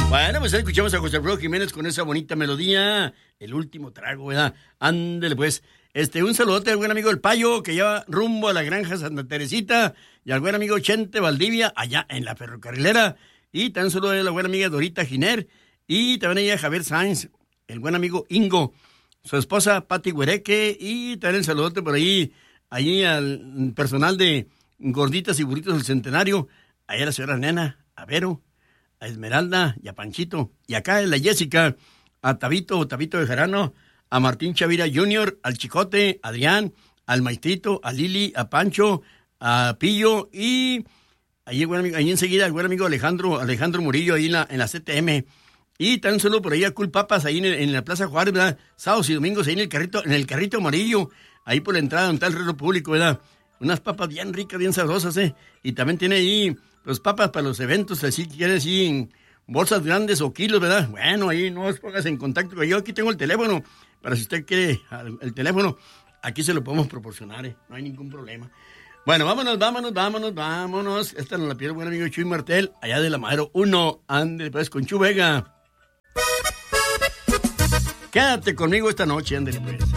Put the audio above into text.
Bueno, pues escuchamos a José Alfredo Jiménez con esa bonita melodía. El último trago, ¿verdad? Ándele, pues. Un saludote al buen amigo El Payo, que lleva rumbo a la granja Santa Teresita, y al buen amigo Chente Valdivia, allá en la ferrocarrilera. Y también un saludo a la buena amiga Dorita Giner, y también a ella Javier Sainz, el buen amigo Ingo, su esposa Pati Huereque, y también el saludote por ahí al personal de Gorditas y Burritos del Centenario, allá a la señora Nena, a Vero, a Esmeralda y a Panchito, y acá en la Jessica, a Tabito de Jarano, a Martín Chavira Jr., al Chicote, a Adrián, al Maestrito, a Lili, a Pancho, a Pillo, y ahí enseguida el buen amigo Alejandro Murillo, ahí en la CTM. Y también solo por ahí a Cool Papas, ahí en la Plaza Juárez, ¿verdad? Sábados y domingos, ahí en el carrito amarillo, ahí por la entrada donde está el reloj público, ¿verdad? Unas papas bien ricas, bien sabrosas, ¿eh? Y también tiene ahí los papas para los eventos, así que quieres ir en bolsas grandes o kilos, ¿verdad? Bueno, ahí no os pongas en contacto con yo. Aquí tengo el teléfono, para si usted quiere el teléfono, aquí se lo podemos proporcionar, ¿eh? No hay ningún problema. Bueno, vámonos. Esta nos la pide el buen amigo Chuy Martel, allá de la Madero 1. Ande pues con Chu Vega. Quédate conmigo esta noche, ándale pues.